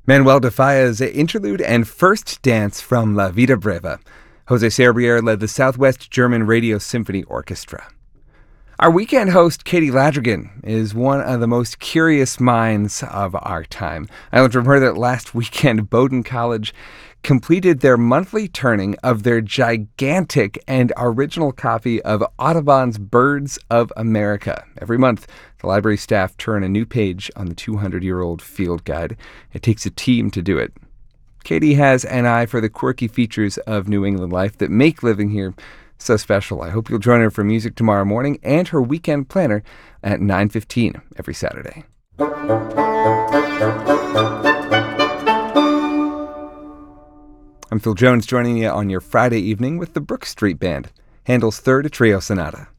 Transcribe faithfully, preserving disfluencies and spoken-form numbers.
Manuel de Falla's interlude and first dance from La Vida Breva. Jose Serbrier led the Southwest German Radio Symphony Orchestra. Our weekend host, Katie Ladrigan, is one of the most curious minds of our time. I learned from her that last weekend, Bowdoin College completed their monthly turning of their gigantic and original copy of Audubon's Birds of America. Every month, the library staff turn a new page on the two hundred year old field guide. It takes a team to do it. Katie has an eye for the quirky features of New England life that make living here so special. I hope you'll join her for music tomorrow morning and her weekend planner at nine fifteen every Saturday. I'm Phil Jones, joining you on your Friday evening with the Brook Street Band, Handel's third trio sonata.